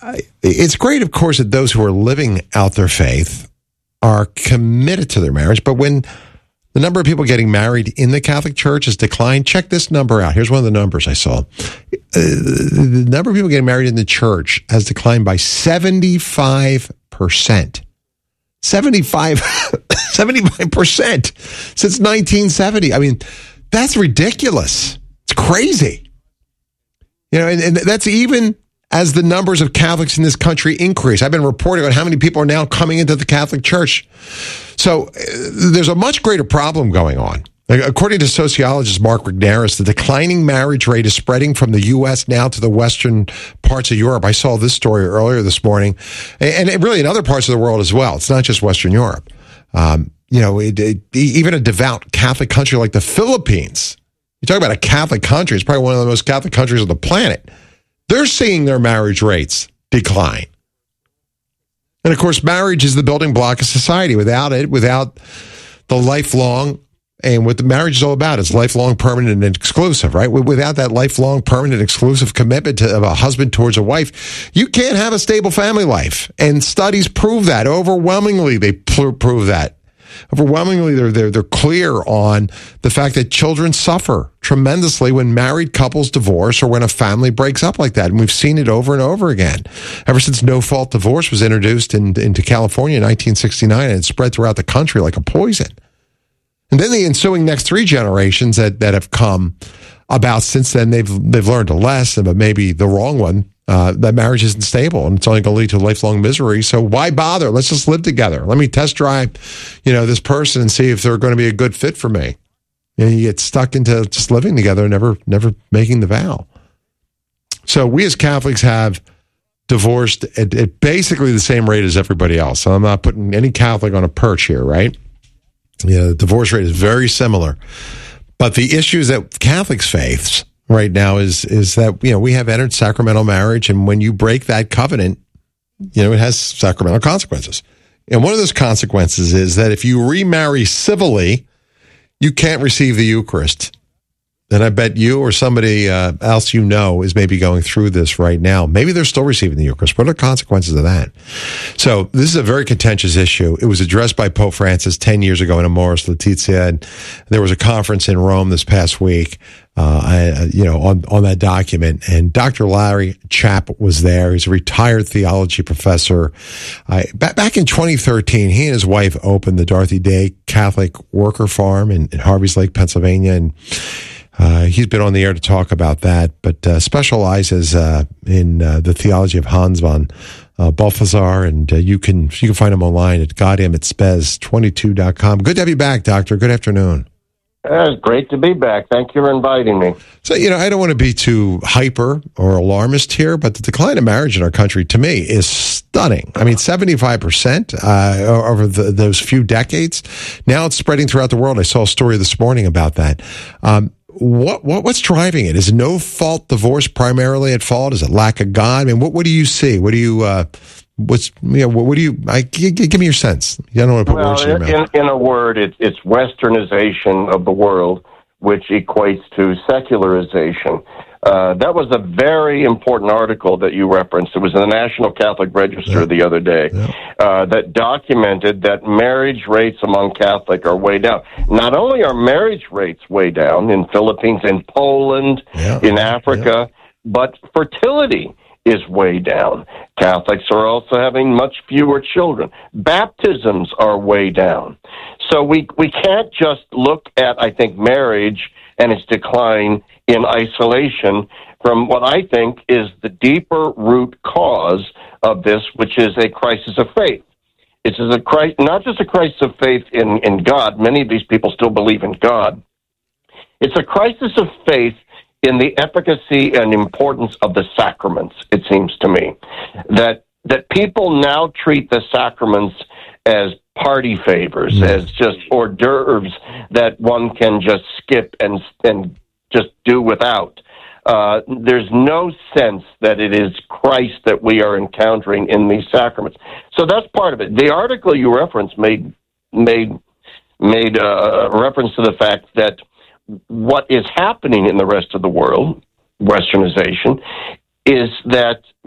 it's great, of course, that those who are living out their faith are committed to their marriage. But when the number of people getting married in the Catholic Church has declined, check this number out. Here's one of the numbers I saw. The number of people getting married in the church has declined by 75%. 75% since 1970. I mean, that's ridiculous. It's crazy. And that's even as the numbers of Catholics in this country increase. I've been reporting on how many people are now coming into the Catholic Church. So there's a much greater problem going on. According to sociologist Mark Regnerus, the declining marriage rate is spreading from the U.S. now to the western parts of Europe. I saw this story earlier this morning, and really in other parts of the world as well. It's not just Western Europe. Even a devout Catholic country like the Philippines, you talk about a Catholic country, it's probably one of the most Catholic countries on the planet. They're seeing their marriage rates decline. And of course, marriage is the building block of society. Without it, without the lifelong, and what the marriage is all about is lifelong, permanent, and exclusive, right? Without that lifelong, permanent, exclusive commitment of a husband towards a wife, you can't have a stable family life. And studies prove that. Overwhelmingly, they prove that. Overwhelmingly, they're clear on the fact that children suffer tremendously when married couples divorce or when a family breaks up like that. And we've seen it over and over again. Ever since no-fault divorce was introduced into California in 1969, and it spread throughout the country like a poison. And then the ensuing next three generations that have come about since then, they've learned a lesson, but maybe the wrong one, that marriage isn't stable and it's only going to lead to lifelong misery. So why bother? Let's just live together. Let me test drive, this person and see if they're going to be a good fit for me. You get stuck into just living together, never making the vow. So we as Catholics have divorced at basically the same rate as everybody else. So I'm not putting any Catholic on a perch here, right? The divorce rate is very similar. But the issues that Catholics face right now is that, we have entered sacramental marriage, and when you break that covenant, it has sacramental consequences. And one of those consequences is that if you remarry civilly, you can't receive the Eucharist. And I bet you or somebody else is maybe going through this right now. Maybe they're still receiving the Eucharist. What are the consequences of that? So this is a very contentious issue. It was addressed by Pope Francis 10 years ago in Amoris Laetitia. And there was a conference in Rome this past week, on that document. And Dr. Larry Chapp was there. He's a retired theology professor. Back in 2013, he and his wife opened the Dorothy Day Catholic Worker Farm in Harveys Lake, Pennsylvania. And he's been on the air to talk about that, but specializes in the theology of Hans von Balthasar, and you can find him online at gaudium@spes22.com. Good to have you back, Doctor. Good afternoon. It's great to be back. Thank you for inviting me. So, I don't want to be too hyper or alarmist here, but the decline of marriage in our country, to me, is stunning. I mean, 75% over those few decades. Now it's spreading throughout the world. I saw a story this morning about that. What's driving it? Is no-fault divorce primarily at fault? Is it lack of God? I mean, what do you see? What do you give me your sense. I don't want to put words in your mouth. In a word, it's westernization of the world, which equates to secularization. That was a very important article that you referenced. It was in the National Catholic Register the other day that documented that marriage rates among Catholic are way down. Not only are marriage rates way down in Philippines, in Poland, in Africa, but fertility is way down. Catholics are also having much fewer children. Baptisms are way down. So we can't just look at, I think, marriage and its decline in isolation from what I think is the deeper root cause of this, which is a crisis of faith. It's not just a crisis of faith in God. Many of these people still believe in God. It's a crisis of faith in the efficacy and importance of the sacraments, it seems to me. That people now treat the sacraments as party favors, as just hors d'oeuvres that one can just skip and just do without. There's no sense that it is Christ that we are encountering in these sacraments. So that's part of it. The article you referenced made reference to the fact that what is happening in the rest of the world, westernization, is that